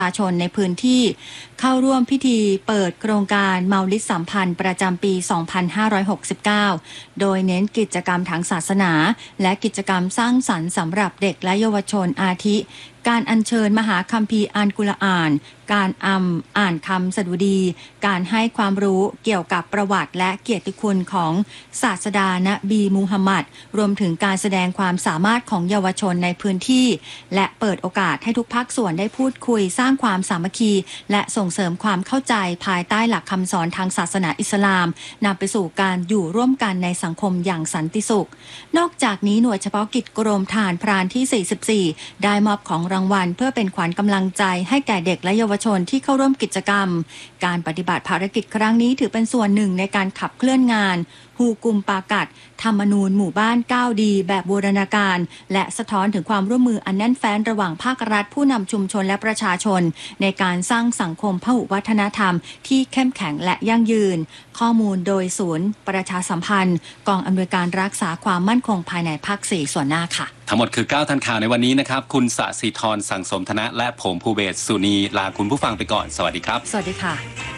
ประชาชนในพื้นที่เข้าร่วมพิธีเปิดโครงการเมาลิดสัมพันธ์ประจำปี 2569 โดยเน้นกิจกรรมทางศาสนาและกิจกรรมสร้างสรรค์สำหรับเด็กและเยาวชนอาทิการอัญเชิญมหาคัมภีร์อัลกุรอาน การอ่านคำสดุดี การให้ความรู้เกี่ยวกับประวัติและเกียรติคุณของศาสดานบีมูฮัมหมัดรวมถึงการแสดงความสามารถของเยาวชนในพื้นที่และเปิดโอกาสให้ทุกภาคส่วนได้พูดคุยสร้างความสามัคคีและส่งเสริมความเข้าใจภายใต้หลักคำสอนทางศาสนาอิสลามนำไปสู่การอยู่ร่วมกันในสังคมอย่างสันติสุขนอกจากนี้หน่วยเฉพาะกิจกรมทหารพรานที่ 44 ได้มอบของรางวัลเพื่อเป็นขวัญกำลังใจให้แก่เด็กและเยาวชนที่เข้าร่วมกิจกรรมการปฏิบัติภารกิจครั้งนี้ถือเป็นส่วนหนึ่งในการขับเคลื่อนงานฮูกุมปากัดธรรมนูญหมู่บ้าน9ดีแบบบูรณาการและสะท้อนถึงความร่วมมืออันแน่นแฟ้นระหว่างภาครัฐผู้นำชุมชนและประชาชนในการสร้างสังคมพหุวัฒนธรรมที่เข้มแข็งและยั่งยืนข้อมูลโดยศูนย์ประชาสัมพันธ์กองอำนวยการรักษาความมั่นคงภายในภาค 4 ส่วนหน้าค่ะทั้งหมดคือ9ทันข่าวในวันนี้นะครับคุณสศิธรสังสมธนะและผมภูเบศสุนีลาคุณผู้ฟังไปก่อนสวัสดีครับสวัสดีค่ะ